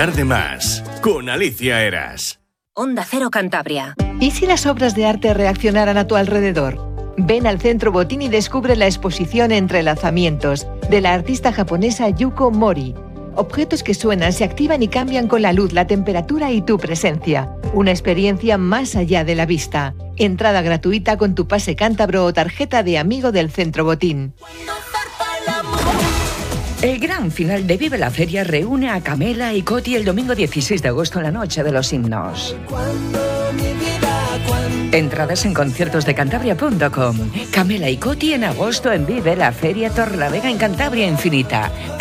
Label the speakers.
Speaker 1: Viajar de más, con Alicia Eras.
Speaker 2: Onda Cero Cantabria.
Speaker 3: ¿Y si las obras de arte reaccionaran a tu alrededor? Ven al Centro Botín y descubre la exposición Entrelazamientos, de la artista japonesa Yuko Mori. Objetos que suenan, se activan y cambian con la luz, la temperatura y tu presencia. Una experiencia más allá de la vista. Entrada gratuita con tu pase cántabro o tarjeta de amigo del Centro Botín.
Speaker 4: El gran final de Vive la Feria reúne a Camela y Coti el domingo 16 de agosto en la Noche de los Himnos. Entradas en conciertosdecantabria.com. Camela y Coti en agosto en Vive la Feria Torlavega en Cantabria Infinita.